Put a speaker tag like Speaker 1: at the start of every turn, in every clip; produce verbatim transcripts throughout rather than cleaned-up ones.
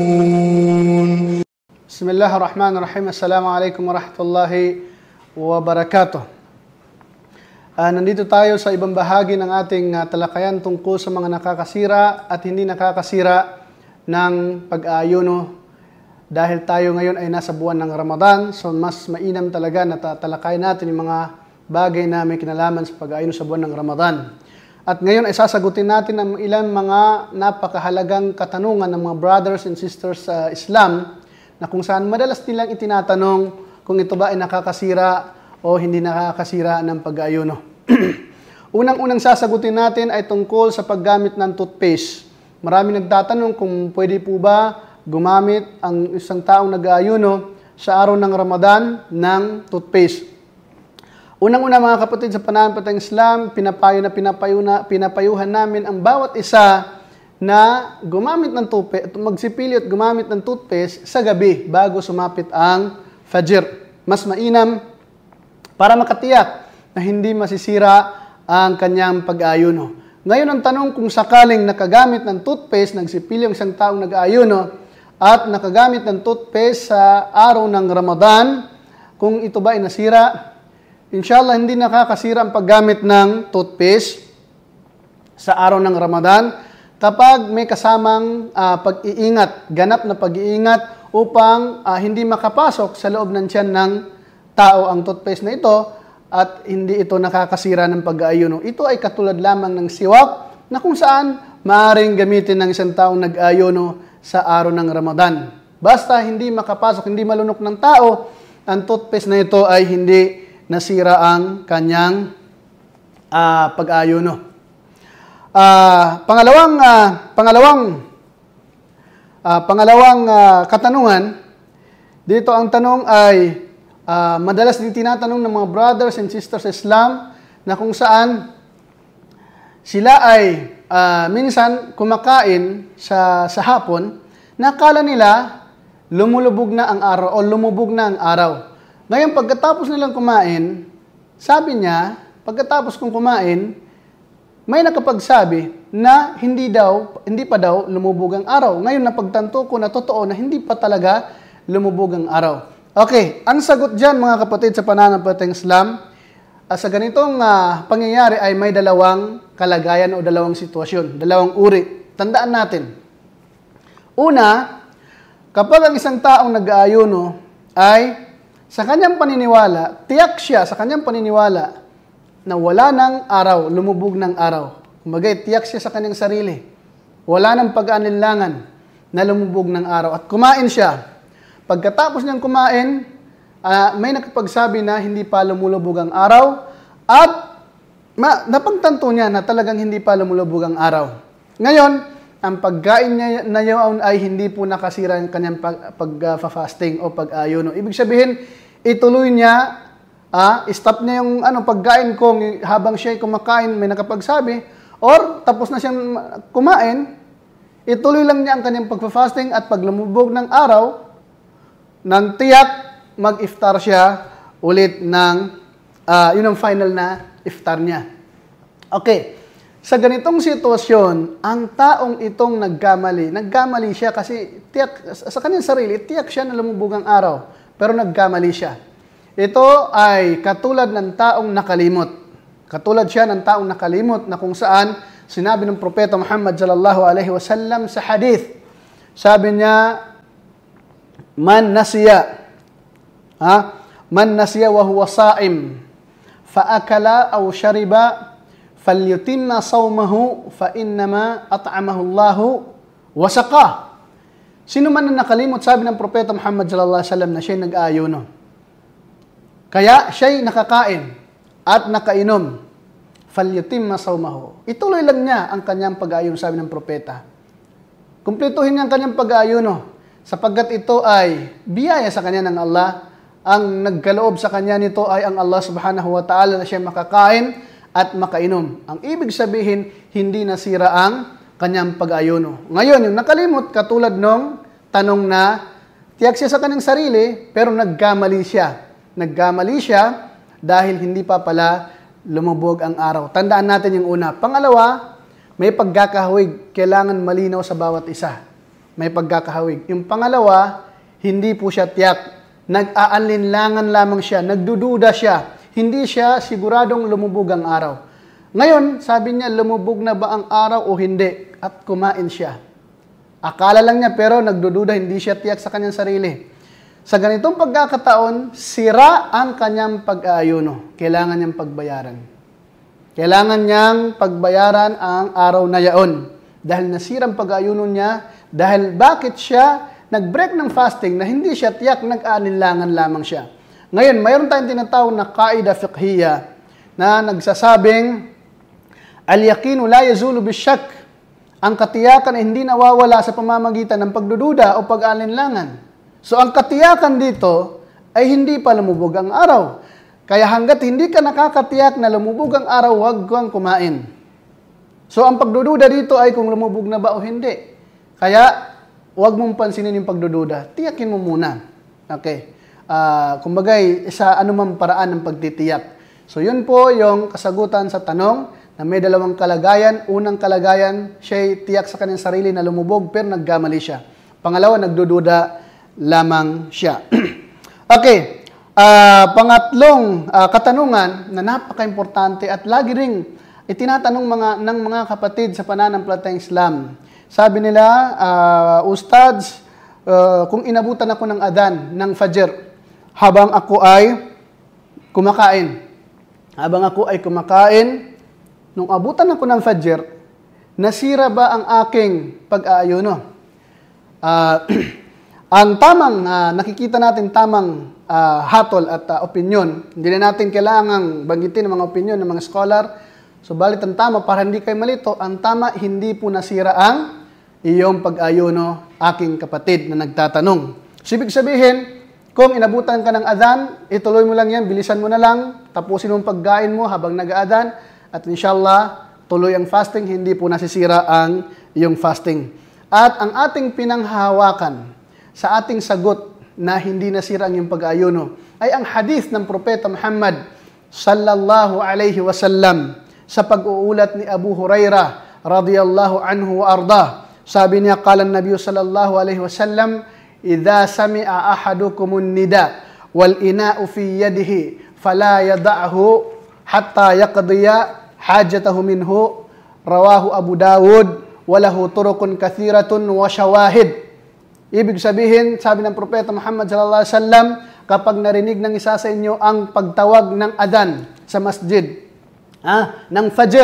Speaker 1: Bismillahirrahmanirrahim. Assalamualaikum warahmatullahi wabarakatuh. Uh, nandito tayo sa ibang bahagi ng ating uh, talakayan tungkol sa mga nakakasira at hindi nakakasira ng pag-aayuno. Dahil tayo ngayon ay nasa buwan ng Ramadan, so mas mainam talaga na tatalakayin natin yung mga bagay na may kinalaman sa pag-aayuno sa buwan ng Ramadan. At ngayon ay sasagutin natin ang ilang mga napakahalagang katanungan ng mga brothers and sisters sa Islam na kung saan madalas nilang itinatanong kung ito ba ay nakakasira o hindi nakakasira ng pag-aayuno. Unang-unang sasagutin natin ay tungkol sa paggamit ng toothpaste. Marami nagtatanong kung pwede po ba gumamit ang isang taong nag-aayuno sa araw ng Ramadan ng toothpaste. Unang-una mga kapatid sa pananampalatayang Islam, pinapayo na pinapayo na, pinapayuhan namin ang bawat isa na gumamit ng toothpaste, magsipili at gumamit ng toothpaste sa gabi bago sumapit ang Fajr. Mas mainam para makatiyak na hindi masisira ang kanyang pag-aayuno. Ngayon ang tanong kung sakaling nakagamit ng toothpaste, nagsipili ang isang taong nag-aayuno at nakagamit ng toothpaste sa araw ng Ramadan, kung ito ba ay nasira, inshallah, hindi nakakasira ang paggamit ng toothpaste sa araw ng Ramadan kapag may kasamang uh, pag-iingat, ganap na pag-iingat upang uh, hindi makapasok sa loob ng tiyan ng tao ang toothpaste na ito at hindi ito nakakasira ng pag-aayuno. Ito ay katulad lamang ng siwak na kung saan maaaring gamitin ng isang taong nag-aayuno sa araw ng Ramadan. Basta hindi makapasok, hindi malunok ng tao, ang toothpaste na ito ay hindi nasira ang kanyang uh, pag-aayuno. Uh, pangalawang uh, pangalawang uh, pangalawang uh, katanungan dito, ang tanong ay uh, madalas din tinatanong ng mga brothers and sisters sa Islam na kung saan sila ay uh, minsan kumakain sa sa hapon, nakala nila lumulubog na ang araw o lumubog na ang araw. Ngayon, pagkatapos nilang kumain, sabi niya, pagkatapos kong kumain, may nakapagsabi na hindi daw, hindi pa daw lumubog ang araw. Ngayon, napagtanto ko na totoo na hindi pa talaga lumubog ang araw. Okay, ang sagot dyan, mga kapatid sa pananampalatayang Islam, uh, sa ganitong uh, pangyayari ay may dalawang kalagayan o dalawang sitwasyon, dalawang uri. Tandaan natin. Una, kapag ang isang taong nag-aayuno ay sa kanyang paniniwala, tiyak siya sa kanyang paniniwala na wala ng araw, lumubog ng araw. Kumbaga, tiyak siya sa kanyang sarili. Wala ng pag-aalinlangan na lumubog ng araw. At kumain siya. Pagkatapos niyang kumain, uh, may nakapagsabi na hindi pa lumulubog ang araw at ma- napagtanto niya na talagang hindi pa lumulubog ang araw. Ngayon, ang pagkain niya na yun ay hindi po nakasira ang kanyang pag-fasting uh, o pag-ayuno. Ibig sabihin, ituloy niya, ah, stop niya yung ano, pagkain ko habang siya kumakain, may nakapagsabi, or tapos na siyang kumain, ituloy lang niya ang kanyang pag-fasting at pag lumubog ng araw, nang tiyak, mag-iftar siya ulit ng, uh, yun ang final na iftar niya. Okay. Sa ganitong sitwasyon, ang taong itong nagkamali, nagkamali siya kasi tiyak, sa kanyang sarili, tiyak siya na lumubog ang araw, pero nagkamali siya. Ito ay katulad ng taong nakalimot. Katulad siya ng taong nakalimot na kung saan sinabi ng Propeta Muhammad sallallahu alaihi wasallam sa hadith. Sabi niya, man nasiya, ha? Man nasiya wa huwa sa'im, fa akala aw shariba, falyutimma sawmahu fa innama at'amahu Allahu wa saqah. Sino man na nakalimot, sabi ng Propeta Muhammad sallallahu alaihi wasallam, na siya'y nag-aayuno. Kaya siya'y nakakain at nakainom. Falyutimma sawmahu. Ituloy lang niya ang kanyang pag-aayuno, sabi ng Propeta. Kumpletuhin niya ang kanyang pag-aayuno sapagkat ito ay biyaya sa kanya ng Allah. Ang nagkaloob sa kanya nito ay ang Allah subhanahu wa ta'ala na siya makakain at makainom. Ang ibig sabihin, hindi nasira ang kanyang pag-ayuno. Ngayon, yung nakalimot, katulad nung tanong na tiyak siya sa kanyang sarili, pero nagkamali siya. Nagkamali siya dahil hindi pa pala lumubog ang araw. Tandaan natin yung una. Pangalawa, may pagkakahawig. Kailangan malinaw sa bawat isa. may pagkakahawig. Yung pangalawa, hindi po siya tiyak. Nag-aalinlangan lamang siya, nagdududa siya. Hindi siya siguradong lumubog ang araw. Ngayon, sabi niya, lumubog na ba ang araw o hindi? At kumain siya. Akala lang niya pero nagdududa, hindi siya tiyak sa kanyang sarili. Sa ganitong pagkakataon, sira ang kanyang pag-aayuno. Kailangan niyang pagbayaran. Kailangan niyang pagbayaran ang araw na yaon. Dahil nasirang pag-aayuno niya, dahil bakit siya nag-break ng fasting na hindi siya tiyak, nag-aalinlangan lamang siya. Ngayon, mayroon tayong tinatawag na kaida fiqhiyya na nagsasabing, al-yaqinu la yazulu bisyak. Ang katiyakan ay hindi nawawala sa pamamagitan ng pagdududa o pag-aalinlangan. So, ang katiyakan dito ay hindi pa lumubog ang araw. Kaya hanggat hindi ka nakakatiyak na lumubog ang araw, huwag kang kumain. So, ang pagdududa dito ay kung lumubog na ba o hindi. Kaya, huwag mong pansinin yung pagdududa. Tiyakin mo muna. Okay. Uh, kumbagay, sa anumang paraan ng pagtitiyak. So, yun po yung kasagutan sa tanong na may dalawang kalagayan. Unang kalagayan, siya'y tiyak sa kanyang sarili na lumubog pero nagkamali siya. Pangalawa, nagdududa lamang siya. Okay. Uh, pangatlong uh, katanungan na napaka-importante at lagi ring itinatanong mga, ng mga kapatid sa pananampalatayang Islam. Sabi nila, uh, Ustads, uh, kung inabutan ako ng adhan ng Fajr habang ako ay kumakain. Habang ako ay kumakain, nung abutan ako ng Fajr, nasira ba ang aking pag-aayuno? Uh, ang tamang, uh, nakikita natin tamang uh, hatol at uh, opinion, hindi na natin kailangang banggitin ang mga opinion ng mga scholar. So, balit ang tama, para hindi kayo malito, ang tama, hindi po nasira ang iyong pag-ayuno, aking kapatid na nagtatanong. So, ibig sabihin, kung inabutan ka ng adhan, ituloy mo lang yan, bilisan mo na lang, tapusin mo ang pagkain mo habang nag-aadhan, at inshallah, tuloy ang fasting, hindi po nasisira ang iyong fasting. At ang ating pinanghahawakan sa ating sagot na hindi nasira ang iyong pag-ayuno ay ang hadith ng Propeta Muhammad sallallahu alayhi wasallam sa pag-uulat ni Abu Hurairah radiyallahu anhu wa arda. Sabi niya, qala an-nabiy sallallahu alayhi wasallam, idza sami'a ahadukumun nida wal ina'u fi yadihi fala yad'ahu hatta yaqdiya hajatahu minhu, rawahu Abu Dawud wa lahu turuqun kathiratun wa shawahid. Ibig sabihin, sabi ng Propeta Muhammad sallallahu alaihi wasallam, kapag narinig ng isa sa inyo ang pagtawag ng adhan sa masjid, ah, ng Fajr,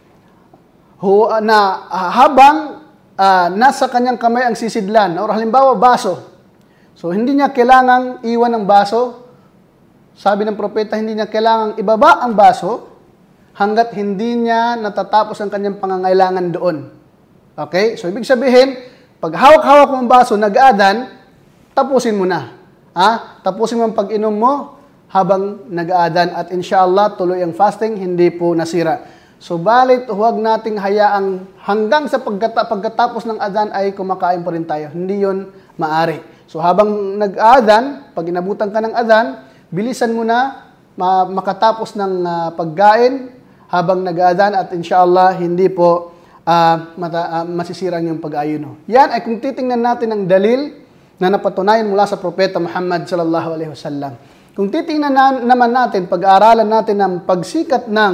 Speaker 1: hu, na ah, habang ah, nasa kanyang kamay ang sisidlan, o halimbawa baso, so hindi niya kailangang iwan ang baso. Sabi ng Propeta, hindi niya kailangang ibaba ang baso hanggat hindi niya natatapos ang kanyang pangangailangan doon. Okay? So, ibig sabihin, pag hawak-hawak mo ang baso, nag-aadan, tapusin mo na. Ha? Tapusin mo ang pag-inom mo habang nag-aadan at inshallah, tuloy ang fasting, hindi po nasira. So, balit, huwag nating hayaang hanggang sa pagkata- pagkatapos ng adhan ay kumakain pa rin tayo. Hindi yon maari. So, habang nag-aadan, pag inabutan ka ng adhan, bilisan mo na ma- makatapos ng uh, pagkain habang nag-aadan at inshallah, hindi po Uh, mata, uh, masisira ang iyong pag-ayuno. Yan ay kung titingnan natin ang dalil na napatunayan mula sa Propeta Muhammad sallallahu alaihi wasallam. Kung titingnan na, naman natin, pag-aaralan natin ang pagsikat ng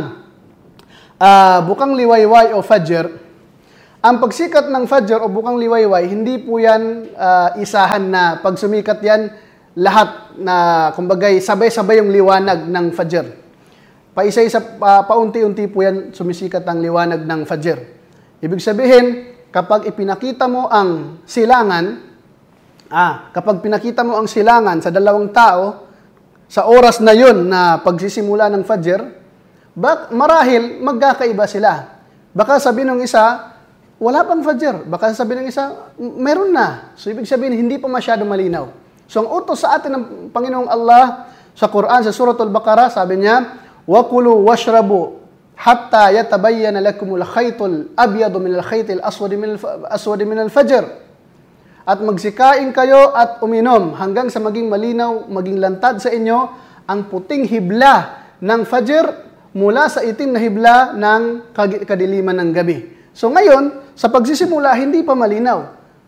Speaker 1: uh, bukang liwayway o Fajr, ang pagsikat ng Fajr o bukang liwayway, hindi po yan uh, isahan na pag sumikat yan, lahat na, kumbagay, sabay-sabay yung liwanag ng Fajr. Paisa-isa, uh, paunti-unti po yan sumisikat ang liwanag ng Fajr. Ibig sabihin, kapag ipinakita mo ang silangan, ah, kapag pinakita mo ang silangan sa dalawang tao, sa oras na yun na pagsisimula ng Fajr, bak, marahil magkakaiba sila. Baka sabihin ng isa, wala pang Fajr. Baka sabihin ng isa, meron na. So, ibig sabihin, hindi pa masyado malinaw. So, ang utos sa atin ng Panginoong Allah sa Quran, sa Suratul Baqarah, sabi niya, وَكُلُوا وَاشْرَبُوا hatta yatabayyana lakumul khaytul abyadu min al-khaytil aswadi min al-aswadi min al-fajr. At magsikain kayo at uminom hanggang sa maging malinaw, maging lantad sa inyo ang puting hibla ng Fajr mula sa itim na hibla ng kadiliman ng gabi. So ngayon, sa pagsisimula, hindi pa malinaw.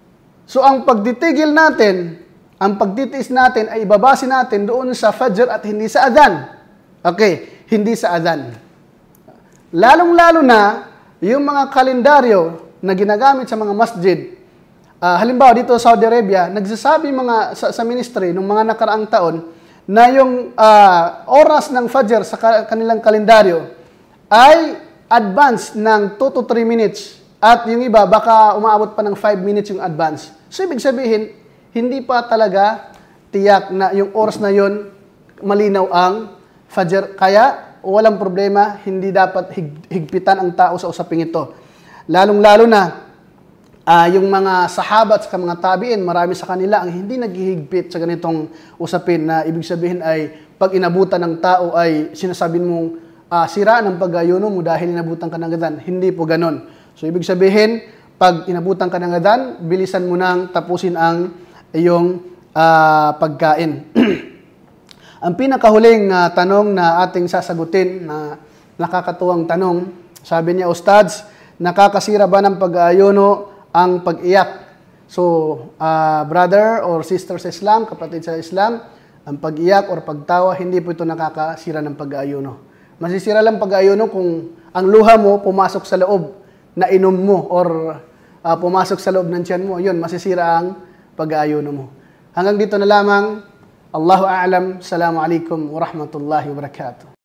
Speaker 1: So ang pagtitigil natin, ang pagtitiis natin ay ibabase natin doon sa fajr at hindi sa adhan. Okay, hindi sa adhan. Lalong-lalo na yung mga kalendaryo na ginagamit sa mga masjid. Uh, halimbawa dito sa Saudi Arabia, nagsasabi mga sa, sa ministry nung mga nakaraang taon na yung uh, oras ng fajr sa ka- kanilang kalendaryo ay advance ng two to three minutes at yung iba baka umaabot pa ng five minutes yung advance. So ibig sabihin, hindi pa talaga tiyak na yung oras na yon malinaw ang fajr. Kaya walang problema, hindi dapat hig- higpitan ang tao sa usaping ito. Lalong-lalo na Uh, yung mga sahabat sa mga tabiin, marami sa kanila ang hindi naghihigpit sa ganitong usapin na ibig sabihin ay pag inabutan ng tao ay sinasabing mong uh, sira ng pag-ayuno mo dahil inabutan ka ng adhan. Hindi po ganon. So ibig sabihin, pag inabutan ka ng adhan, bilisan mo nang tapusin ang iyong uh, pagkain. Ang pinakahuling uh, tanong na ating sasagutin, na nakakatuwang tanong, sabi niya, Ustads, nakakasira ba ng pag-ayuno ang pag-iyak? So, uh, brother or sister sa Islam, kapatid sa Islam, ang pag-iyak or pagtawa, hindi po ito nakakasira ng pag-ayuno. Masisira lang pag-ayuno kung ang luha mo pumasok sa loob na inom mo or uh, pumasok sa loob ng tiyan mo, yun, masisira ang pag-ayuno mo. Hanggang dito na lamang. Allahu a'lam. Assalamu alaikum wa rahmatullahi wa barakatuh.